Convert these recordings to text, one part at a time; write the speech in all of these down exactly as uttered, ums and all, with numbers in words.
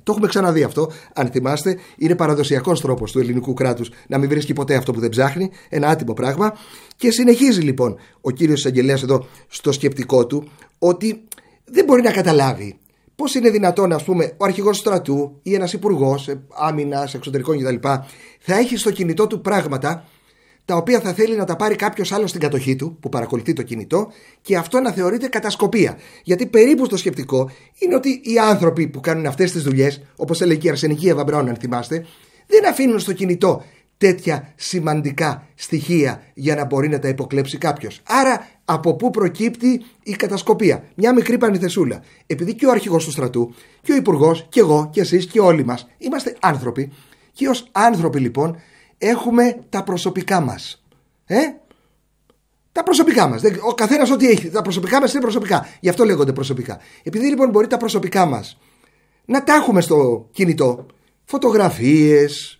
Το έχουμε ξαναδεί αυτό. Αν θυμάστε, είναι παραδοσιακός τρόπος του ελληνικού κράτους να μην βρίσκει ποτέ αυτό που δεν ψάχνει. Ένα άτιμο πράγμα. Και συνεχίζει λοιπόν ο κύριος εισαγγελέας εδώ στο σκεπτικό του ότι δεν μπορεί να καταλάβει πώς είναι δυνατόν, ας πούμε, ο αρχηγός του στρατού ή ένας υπουργός άμυνας, εξωτερικών κτλ. Θα έχει στο κινητό του πράγματα τα οποία θα θέλει να τα πάρει κάποιος άλλος στην κατοχή του, που παρακολουθεί το κινητό, και αυτό να θεωρείται κατασκοπία. Γιατί περίπου στο σκεπτικό είναι ότι οι άνθρωποι που κάνουν αυτές τις δουλειές, όπως έλεγε και η Αρσενική Εύα Μπράουν, αν θυμάστε, δεν αφήνουν στο κινητό τέτοια σημαντικά στοιχεία για να μπορεί να τα υποκλέψει κάποιος. Άρα, από πού προκύπτει η κατασκοπία? Μια μικρή πανηθεσούλα. Επειδή και ο αρχηγός του στρατού, και ο υπουργός, και εγώ, και εσείς, και όλοι μας είμαστε άνθρωποι, και ως άνθρωποι λοιπόν έχουμε τα προσωπικά μας. Ε? Τα προσωπικά μας. Ο καθένας ό,τι έχει. Τα προσωπικά μας είναι προσωπικά. Γι' αυτό λέγονται προσωπικά. Επειδή λοιπόν μπορεί τα προσωπικά μας να τα έχουμε στο κινητό, φωτογραφίες,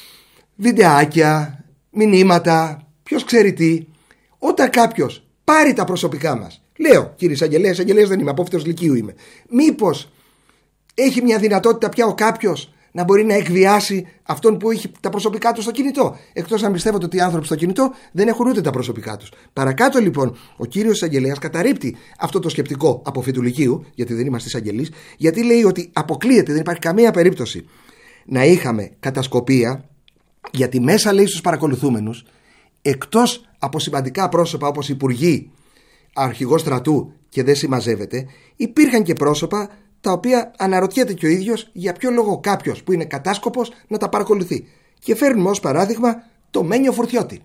βιντεάκια, μηνύματα, ποιος ξέρει τι, όταν κάποιος πάρει τα προσωπικά μας, λέω, κύριε εισαγγελέα, εισαγγελέας δεν είμαι, απόφυτος λυκείου είμαι, μήπως έχει μια δυνατότητα πια ο κάποιος να μπορεί να εκβιάσει αυτόν που έχει τα προσωπικά του στο κινητό? Εκτός αν πιστεύετε ότι οι άνθρωποι στο κινητό δεν έχουν ούτε τα προσωπικά τους. Παρακάτω λοιπόν, ο κύριος εισαγγελέας καταρρίπτει αυτό το σκεπτικό αποφύτου λυκείου, γιατί δεν είμαστε εισαγγελείς, γιατί λέει ότι αποκλείεται, δεν υπάρχει καμία περίπτωση να είχαμε κατασκοπία, γιατί μέσα, λέει, στους παρακολουθούμενους, εκτός από σημαντικά πρόσωπα όπως υπουργοί, αρχηγός στρατού και δεν συμμαζεύεται, υπήρχαν και πρόσωπα τα οποία αναρωτιέται και ο ίδιος για ποιο λόγο κάποιος που είναι κατάσκοπος να τα παρακολουθεί. Και φέρνουμε ως παράδειγμα το Μένιο Φουρτιώτη.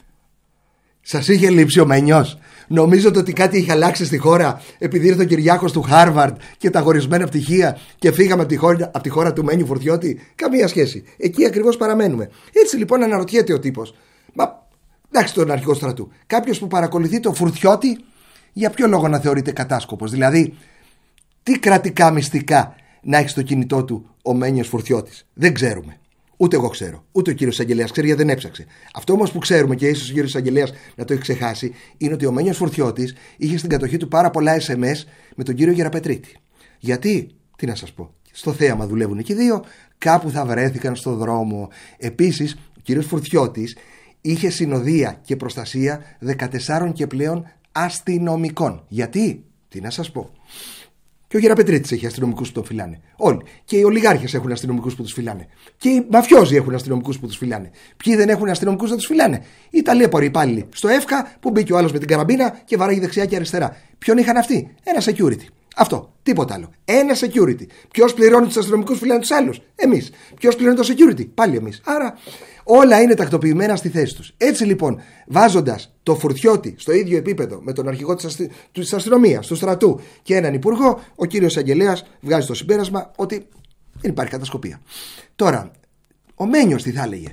Σας είχε λείψει ο Μένιος? Νομίζετε ότι κάτι είχε αλλάξει στη χώρα επειδή ήρθε ο Κυριάκος του Χάρβαρντ και τα χωρισμένα πτυχία και φύγαμε από τη χώρα, από τη χώρα του Μένιου Φουρτιώτη? Καμία σχέση. Εκεί ακριβώς παραμένουμε. Έτσι λοιπόν αναρωτιέται ο τύπος. Μα εντάξει, τον αρχηγό στρατού. Κάποιος που παρακολουθεί το Φουρτιώτη, για ποιο λόγο να θεωρείται κατάσκοπος? Δηλαδή, τι κρατικά μυστικά να έχει στο κινητό του ο Μένιος Φουρτιώτης? Δεν ξέρουμε. Ούτε εγώ ξέρω, ούτε ο κύριος εισαγγελέας ξέρει, γιατί δεν έψαξε. Αυτό όμως που ξέρουμε, και ίσως ο κύριος εισαγγελέας να το έχει ξεχάσει, είναι ότι ο Μένιος Φουρτιώτης είχε στην κατοχή του πάρα πολλά ες εμ ες με τον κύριο Γεραπετρίτη. Γιατί, τι να σας πω, στο θέαμα δουλεύουν και οι δύο, κάπου θα βρέθηκαν στο δρόμο. Επίσης, ο κύριος Φουρτιώτης είχε συνοδεία και προστασία δεκατεσσάρων και πλέον αστυνομικών. Γιατί, τι να σας πω. Και ο Γεραπετρίτης έχει αστυνομικούς που τον φυλάνε. Όλοι. Και οι ολιγάρχες έχουν αστυνομικούς που τους φυλάνε. Και οι μαφιόζοι έχουν αστυνομικούς που τους φυλάνε. Ποιοι δεν έχουν αστυνομικούς να τους φυλάνε? Οι ταλέποροι υπάλληλοι στο ΕΦΚΑ που μπήκε ο άλλος με την καραμπίνα και βαράγει δεξιά και αριστερά. Ποιον είχαν αυτοί? Ένα security. Αυτό. Τίποτα άλλο. Ένα security. Ποιος πληρώνει τους αστυνομικούς που φυλάνε τους άλλους? Εμείς. Ποιος πληρώνει το security? Πάλι εμείς. Άρα όλα είναι τακτοποιημένα στη θέση τους. Έτσι λοιπόν, βάζοντας το Φουρτιώτη στο ίδιο επίπεδο με τον αρχηγό της, αστι... της αστυνομίας, του στρατού και έναν υπουργό, ο κύριος εισαγγελέας βγάζει το συμπέρασμα ότι δεν υπάρχει κατασκοπία. Τώρα, ο Μένιος τι θα έλεγε?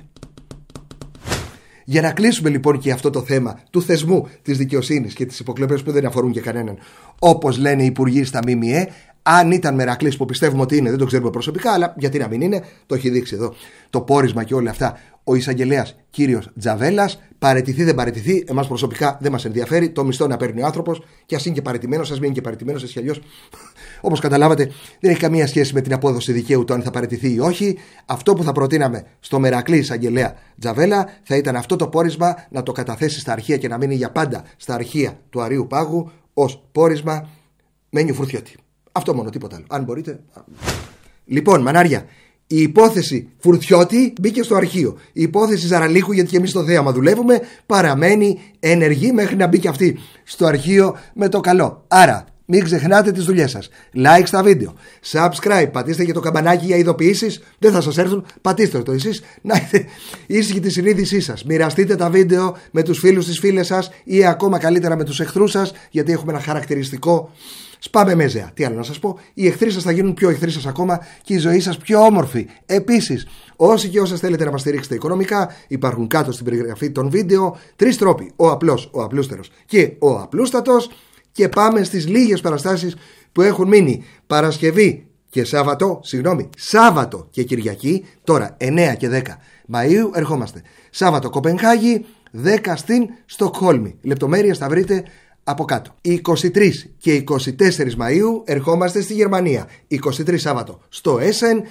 Για να κλείσουμε λοιπόν και αυτό το θέμα του θεσμού της δικαιοσύνης και τις υποκλοπές που δεν αφορούν και κανέναν, όπως λένε οι υπουργοί στα ΜΜΕ, αν ήταν Μερακλής, που πιστεύουμε ότι είναι, δεν το ξέρουμε προσωπικά, αλλά γιατί να μην είναι, το έχει δείξει εδώ το πόρισμα και όλα αυτά, ο εισαγγελέας κύριος Τζαβέλας, παραιτηθεί δεν παραιτηθεί, εμάς προσωπικά δεν μας ενδιαφέρει, το μισθό να παίρνει ο άνθρωπος, και ας είναι και παραιτημένος, ας μην είναι και παραιτημένος, έτσι κι αλλιώς, όπως καταλάβατε, δεν έχει καμία σχέση με την απόδοση δικαίου το αν θα παραιτηθεί ή όχι. Αυτό που θα προτείναμε στο Μερακλή εισαγγελέα Τζαβέλα θα ήταν αυτό το πόρισμα να το καταθέσει στα αρχεία και να μείνει για πάντα στα αρχεία του Αρείου Πάγου ως πόρισμα Μένιου Φουρτιώτη. Αυτό μόνο, τίποτα άλλο. Αν μπορείτε. Λοιπόν, μανάρια, η υπόθεση Φουρτιώτη μπήκε στο αρχείο. Η υπόθεση Ζαραλίχου, γιατί και εμείς στο θέαμα δουλεύουμε, παραμένει ενεργή μέχρι να μπει και αυτή στο αρχείο με το καλό. Άρα, μην ξεχνάτε τις δουλειές σας. Like στα βίντεο. Subscribe. Πατήστε και το καμπανάκι για ειδοποιήσεις. Δεν θα σας έρθουν. Πατήστε το εσείς. Να είστε ήσυχοι τη συνείδησή σας. Μοιραστείτε τα βίντεο με τους φίλους, τις φίλες σας ή ακόμα καλύτερα με τους εχθρούς σας, γιατί έχουμε ένα χαρακτηριστικό. Σπάμε μέζεα. Τι άλλο να σας πω? Οι εχθροί σας θα γίνουν πιο εχθροί σας ακόμα και η ζωή σας πιο όμορφη. Επίσης, όσοι και όσες θέλετε να μας στηρίξετε οικονομικά, υπάρχουν κάτω στην περιγραφή των βίντεο τρεις τρόποι. Ο απλός, ο απλούστερος και ο απλούστατος. Και πάμε στις λίγες παραστάσεις που έχουν μείνει. Παρασκευή και Σάββατο, συγγνώμη, Σάββατο και Κυριακή, τώρα εννέα και δέκα Μαΐου ερχόμαστε. Σάββατο Κοπενχάγη, δέκα στην Στοκχόλμη. Λεπτομέρειες θα βρείτε από κάτω. είκοσι τρεις και είκοσι τέσσερις Μαΐου ερχόμαστε στη Γερμανία. είκοσι τρεις Σάββατο στο Έσεν